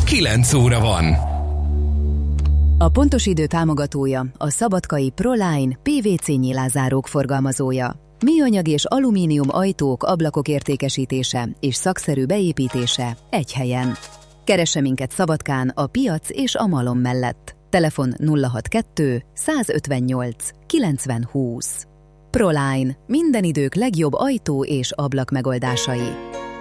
9 óra van. A Pontos Idő támogatója a szabadkai Proline PVC nyilázárók forgalmazója. Műanyag és alumínium ajtók, ablakok értékesítése és szakszerű beépítése egy helyen. Keresse minket Szabadkán a piac és a malom mellett. Telefon 062 158 90 20. Proline. Minden idők legjobb ajtó és ablak megoldásai.